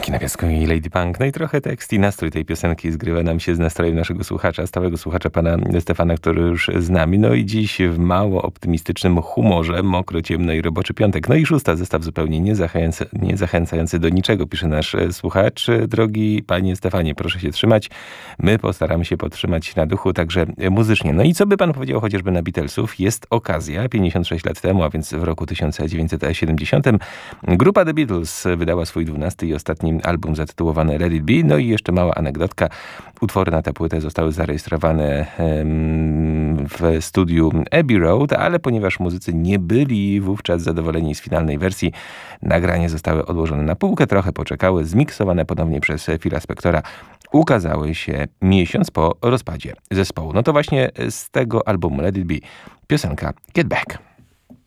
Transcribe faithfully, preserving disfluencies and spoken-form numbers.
Markina Piaską i Lady Punk. No i trochę tekst i nastrój tej piosenki zgrywa nam się z nastrojem naszego słuchacza, stałego słuchacza pana Stefana, który już z nami. No i dziś w mało optymistycznym humorze, mokro, ciemno i roboczy piątek. No i szósta, zestaw zupełnie niezachęcający, niezachęcający do niczego, pisze nasz słuchacz. Drogi panie Stefanie, proszę się trzymać. My postaramy się podtrzymać na duchu, także muzycznie. No i co by pan powiedział chociażby na Beatlesów? Jest okazja, pięćdziesiąt sześć lat temu, a więc w roku tysiąc dziewięćset siedemdziesiątym, grupa The Beatles wydała swój dwunasty i ostatni album zatytułowany Let It Be. No i jeszcze mała anegdotka. Utwory na tę płytę zostały zarejestrowane w studiu Abbey Road, ale ponieważ muzycy nie byli wówczas zadowoleni z finalnej wersji, nagrania zostały odłożone na półkę, trochę poczekały, zmiksowane ponownie przez Phila Spectora. Ukazały się miesiąc po rozpadzie zespołu. No to właśnie z tego albumu Let It Be piosenka Get Back.